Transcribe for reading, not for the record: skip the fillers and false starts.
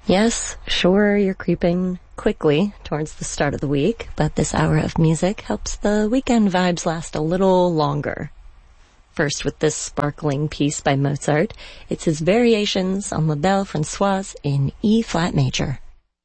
Yes, sure, you're creeping quickly towards the start of the week, but this hour of music helps the weekend vibes last a little longer. First with this sparkling piece by Mozart. It's his Variations on La Belle Françoise in E-flat major.